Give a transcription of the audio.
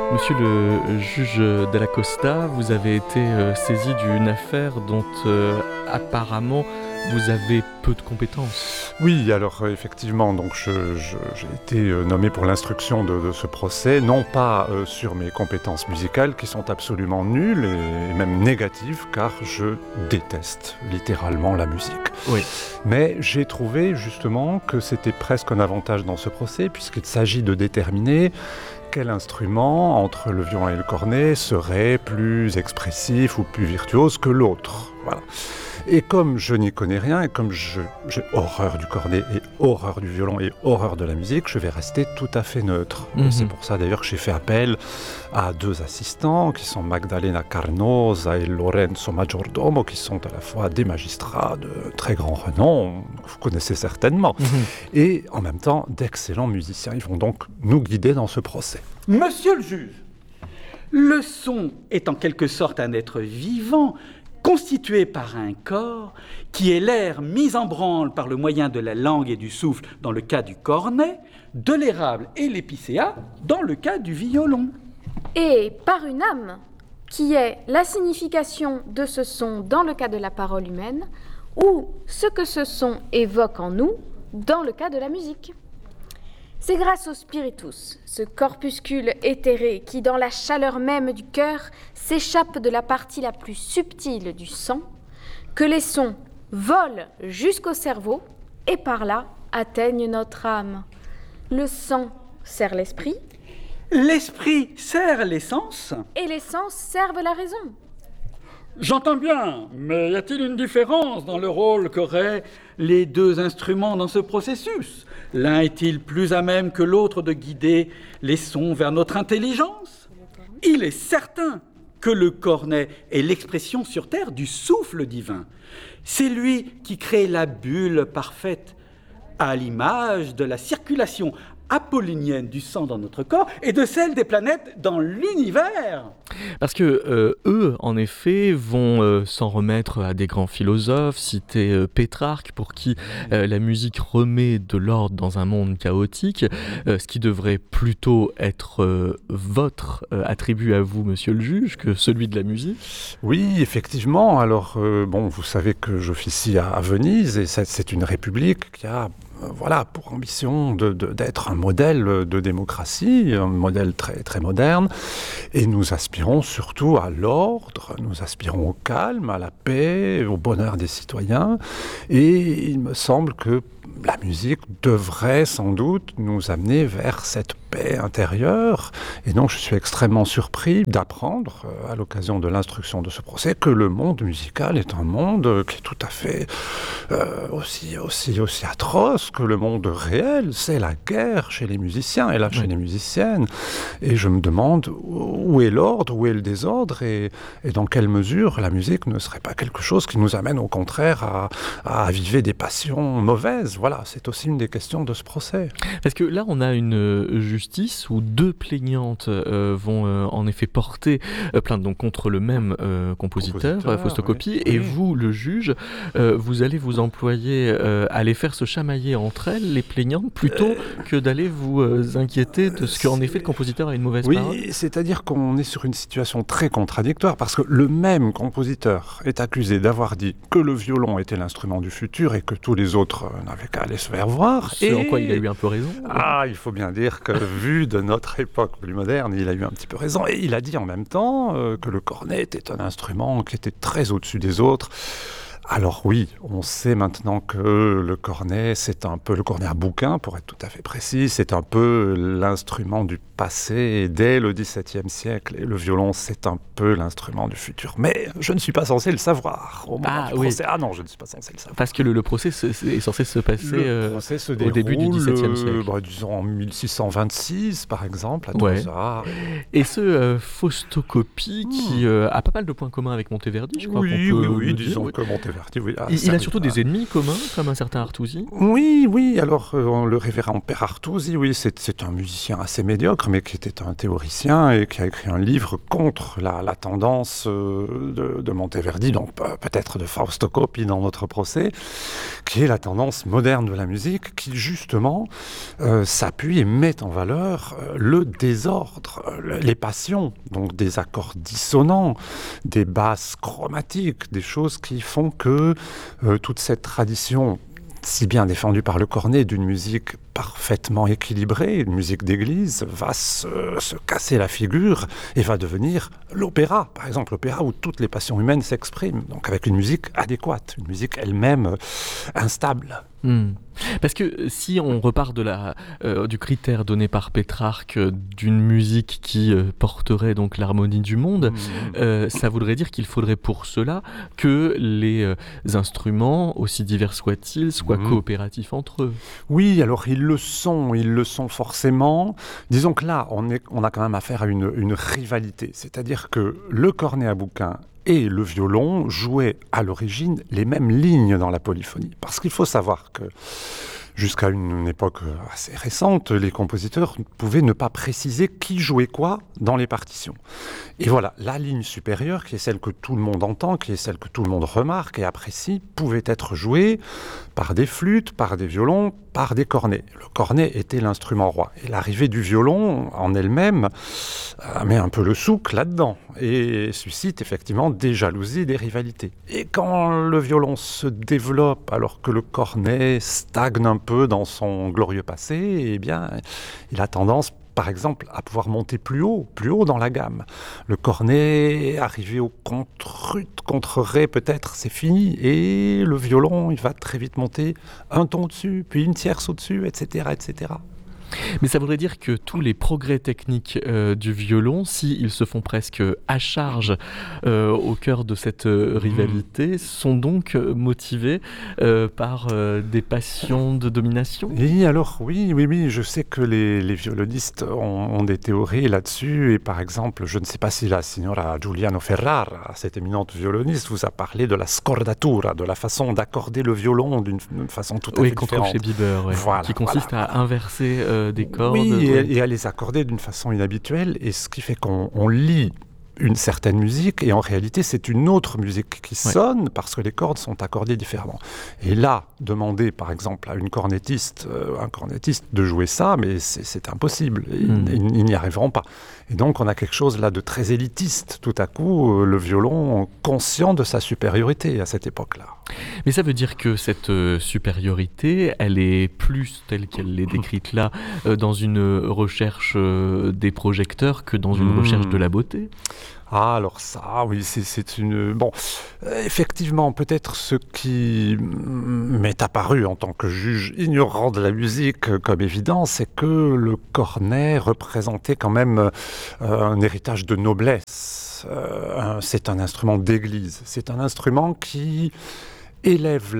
Monsieur le juge Dalla Costa, vous avez été saisi d'une affaire dont apparemment vous avez peu de compétences. Oui, alors effectivement, donc j'ai été nommé pour l'instruction de ce procès, non pas sur mes compétences musicales qui sont absolument nulles et même négatives, car je déteste littéralement la musique. Oui. Mais j'ai trouvé justement que c'était presque un avantage dans ce procès, puisqu'il s'agit de déterminer quel instrument, entre le violon et le cornet, serait plus expressif ou plus virtuose que l'autre. Voilà. Et comme je n'y connais rien, et comme j'ai horreur du cornet et horreur du violon et horreur de la musique, je vais rester tout à fait neutre. Et c'est pour ça d'ailleurs que j'ai fait appel à deux assistants, qui sont Magdalena Carnosa et Lorenzo Maggiordomo, qui sont à la fois des magistrats de très grand renom, vous connaissez certainement, et en même temps d'excellents musiciens. Ils vont donc nous guider dans ce procès. Monsieur le juge, le son est en quelque sorte un être vivant, constitué par un corps qui est l'air mis en branle par le moyen de la langue et du souffle dans le cas du cornet, de l'érable et l'épicéa dans le cas du violon. Et par une âme, qui est la signification de ce son dans le cas de la parole humaine, ou ce que ce son évoque en nous dans le cas de la musique. C'est grâce au spiritus, ce corpuscule éthéré qui, dans la chaleur même du cœur, s'échappe de la partie la plus subtile du sang, que les sons volent jusqu'au cerveau et par là atteignent notre âme. Le sang sert l'esprit. L'esprit sert les sens. Et les sens servent la raison. J'entends bien, mais y a-t-il une différence dans le rôle qu'auraient les deux instruments dans ce processus ? L'un est-il plus à même que l'autre de guider les sons vers notre intelligence ? Il est certain que le cornet est l'expression sur terre du souffle divin. C'est lui qui crée la bulle parfaite, à l'image de la circulation apollinienne du sang dans notre corps et de celle des planètes dans l'univers. Parce que eux, en effet, vont s'en remettre à des grands philosophes, citer Pétrarque, pour qui la musique remet de l'ordre dans un monde chaotique, ce qui devrait plutôt être votre attribut à vous, monsieur le juge, que celui de la musique. Oui, effectivement. Alors, vous savez que j'officie à Venise, et c'est une république qui a pour ambition d'être un modèle de démocratie, un modèle très, très moderne. Et nous aspirons surtout à l'ordre, nous aspirons au calme, à la paix, au bonheur des citoyens. Et il me semble que la musique devrait sans doute nous amener vers cette paix intérieure. Et donc je suis extrêmement surpris d'apprendre, à l'occasion de l'instruction de ce procès, que le monde musical est un monde qui est tout à fait aussi atroce que le monde réel. C'est la guerre chez les musiciens et là chez les musiciennes. Et je me demande où est l'ordre, où est le désordre et dans quelle mesure la musique ne serait pas quelque chose qui nous amène au contraire à aviver des passions mauvaises. Voilà, c'est aussi une des questions de ce procès. Parce que là, on a une justice où deux plaignantes vont en effet porter plainte donc, contre le même compositeur Fausto Coppi, et vous, le juge, vous allez vous employer à les faire se chamailler entre elles, les plaignantes, plutôt que d'aller vous inquiéter de ce qu'en effet le compositeur a une mauvaise parole. Oui, c'est-à-dire qu'on est sur une situation très contradictoire, parce que le même compositeur est accusé d'avoir dit que le violon était l'instrument du futur et que tous les autres n'avaient qu'à aller se faire voir. En quoi il a eu un peu raison. Il faut bien dire que, vu de notre époque plus moderne, il a eu un petit peu raison. Et il a dit en même temps que le cornet était un instrument qui était très au-dessus des autres. Alors oui, on sait maintenant que le cornet, c'est un peu le cornet à bouquin, pour être tout à fait précis, c'est un peu l'instrument du passé dès le XVIIe siècle, et le violon, c'est un peu l'instrument du futur. Mais je ne suis pas censé le savoir au moment du procès. Ah non, je ne suis pas censé le savoir. Parce que le procès est censé se passer au début du XVIIe siècle. Disons en 1626, par exemple, à Tolosa. Et ce Fausto Coppi, qui a pas mal de points communs avec Monteverdi, je crois. Oui, disons que Monteverdi Monteverdi, oui. Il a surtout des ennemis communs, comme un certain Artusi. Oui, alors le révérend Père Artusi, oui, c'est un musicien assez médiocre, mais qui était un théoricien et qui a écrit un livre contre la tendance de Monteverdi, donc peut-être de Fausto Coppi dans notre procès, qui est la tendance moderne de la musique, qui justement s'appuie et met en valeur le désordre, les passions, donc des accords dissonants, des basses chromatiques, des choses qui font que toute cette tradition si bien défendue par le cornet d'une musique parfaitement équilibrée, une musique d'église, va se casser la figure et va devenir l'opéra. Par exemple, l'opéra où toutes les passions humaines s'expriment, donc avec une musique adéquate, une musique elle-même instable. Parce que si on repart du critère donné par Pétrarque d'une musique qui porterait donc l'harmonie du monde, ça voudrait dire qu'il faudrait pour cela que les instruments, aussi divers soient-ils, soient coopératifs entre eux. Oui, alors ils le sont forcément. Disons que là, on a quand même affaire à une rivalité, c'est-à-dire que le cornet à bouquin et le violon jouaient à l'origine les mêmes lignes dans la polyphonie. Parce qu'il faut savoir que jusqu'à une époque assez récente, les compositeurs pouvaient ne pas préciser qui jouait quoi dans les partitions. Et voilà, la ligne supérieure, qui est celle que tout le monde entend, qui est celle que tout le monde remarque et apprécie, pouvait être jouée par des flûtes, par des violons, par des cornets. Le cornet était l'instrument roi. Et l'arrivée du violon, en elle-même, met un peu le souk là-dedans et suscite effectivement des jalousies, des rivalités. Et quand le violon se développe alors que le cornet stagne un peu dans son glorieux passé, eh bien, il a tendance, par exemple, à pouvoir monter plus haut dans la gamme. Le cornet, arrivé au contre-ré, peut-être, c'est fini. Et le violon, il va très vite monter un ton au-dessus, puis une tierce au-dessus, etc., etc. Mais ça voudrait dire que tous les progrès techniques du violon, s'ils se font presque à charge au cœur de cette rivalité, sont donc motivés par des passions de domination ? Et alors, oui, je sais que les violonistes ont des théories là-dessus. Et par exemple, je ne sais pas si la signora Giuliano Ferrara, cette éminente violoniste, vous a parlé de la scordatura, de la façon d'accorder le violon d'une façon tout à fait différente. Oui, contre chez Bieber, voilà, qui consiste à inverser des cordes. Oui, et à les accorder d'une façon inhabituelle, et ce qui fait qu'on lit une certaine musique, et en réalité c'est une autre musique qui sonne parce que les cordes sont accordées différemment. Et là, demander par exemple à un cornettiste de jouer ça, mais c'est impossible, ils n'y arriveront pas. Et donc on a quelque chose là de très élitiste, tout à coup, le violon conscient de sa supériorité à cette époque-là. Mais ça veut dire que cette supériorité, elle est plus telle qu'elle est décrite là, dans une recherche des projecteurs que dans une recherche de la beauté ? Ah, alors ça, oui, c'est une... Bon, effectivement, peut-être ce qui m'est apparu en tant que juge ignorant de la musique comme évident, c'est que le cornet représentait quand même un héritage de noblesse. C'est un instrument d'église. C'est un instrument qui élève